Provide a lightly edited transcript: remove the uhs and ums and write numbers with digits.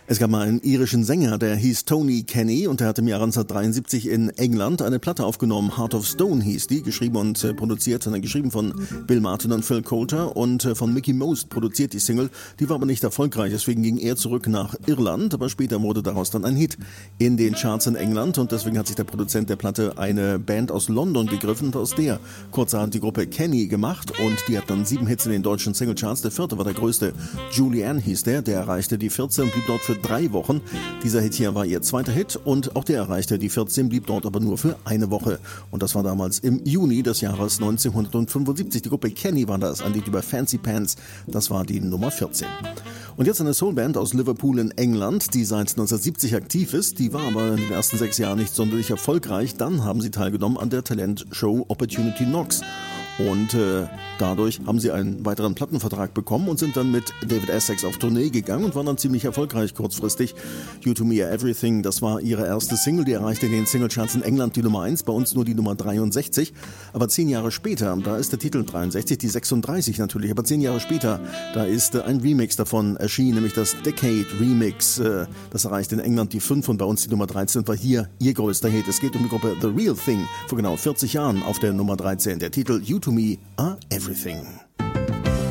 Es gab mal einen irischen Sänger, der hieß Tony Kenny und der hatte im Jahr 1973 in England eine Platte aufgenommen. Heart of Stone hieß die, geschrieben und produziert, geschrieben von Bill Martin und Phil Coulter und von Mickey Most produziert die Single. Die war aber nicht erfolgreich, deswegen ging er zurück nach Irland, aber später wurde daraus dann ein Hit in den Charts in England und deswegen hat sich der Produzent der Platte eine Band aus London gegriffen und aus der kurzerhand die Gruppe Kenny gemacht und die hat dann 7 Hits in den deutschen Singlecharts. Der 4. war der größte, Julianne hieß der erreichte die 14 und blieb dort für 3 Wochen. Dieser Hit hier war ihr 2. Hit und auch der erreichte die 14, blieb dort aber nur für 1 Woche. Und das war damals im Juni des Jahres 1975. Die Gruppe Kenny war das, ein Lied über Fancy Pants, das war die Nummer 14. Und jetzt eine Soulband aus Liverpool in England, die seit 1970 aktiv ist. Die war aber in den ersten 6 Jahren nicht sonderlich erfolgreich. Dann haben sie teilgenommen an der Talentshow Opportunity Knocks. Und dadurch haben sie einen weiteren Plattenvertrag bekommen und sind dann mit David Essex auf Tournee gegangen und waren dann ziemlich erfolgreich kurzfristig. You to Me Everything, das war ihre erste Single, die erreichte in den Singlecharts in England die Nummer 1, bei uns nur die Nummer 63. Aber 10 Jahre später, da ist der Titel 63, die 36 natürlich, aber 10 Jahre später, da ist ein Remix davon erschienen, nämlich das Decade Remix. Das erreichte in England die 5 und bei uns die Nummer 13 und war hier ihr größter Hit. Es geht um die Gruppe The Real Thing, vor genau 40 Jahren auf der Nummer 13. Der Titel You to Me Are Everything.